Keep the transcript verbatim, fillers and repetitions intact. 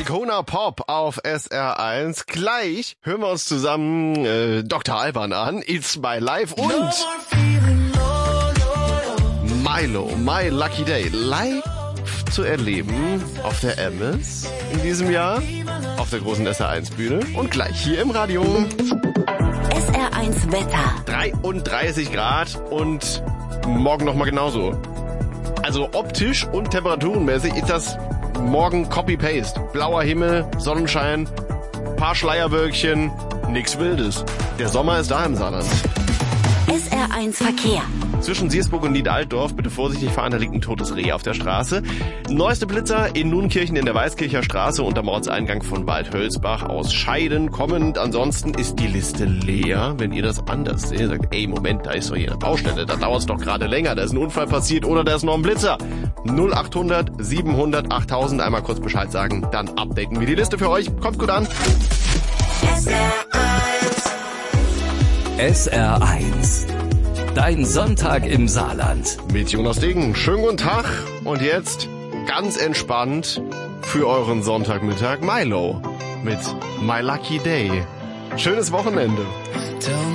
Icona Pop auf S R eins. Gleich hören wir uns zusammen äh, Doktor Alban an, It's My Life und Milo, My Lucky Day, live zu erleben auf der Emmes in diesem Jahr, auf der großen S R eins Bühne und gleich hier im Radio. S R eins Wetter. dreiunddreißig Grad und morgen nochmal genauso. Also optisch und temperaturenmäßig ist das morgen Copy-Paste. Blauer Himmel, Sonnenschein, paar Schleierwölkchen, nix Wildes. Der Sommer ist da im Saarland. S R eins Verkehr. Zwischen Siersburg und Niederdorf bitte vorsichtig fahren, da liegt ein totes Reh auf der Straße. Neueste Blitzer in Nunkirchen in der Weißkircher Straße unterm Ortseingang von Waldhölzbach aus Scheiden kommend. Ansonsten ist die Liste leer. Wenn ihr das anders seht, sagt, ey, Moment, da ist doch hier eine Baustelle, da dauert es doch gerade länger, da ist ein Unfall passiert oder da ist noch ein Blitzer. null achthundert siebenhundert achttausend, einmal kurz Bescheid sagen, dann updaten wir die Liste für euch. Kommt gut an. S R eins. S R eins. Dein Sonntag im Saarland. Mit Jonas Degen. Schönen guten Tag. Und jetzt ganz entspannt für euren Sonntagmittag Milo mit My Lucky Day. Schönes Wochenende.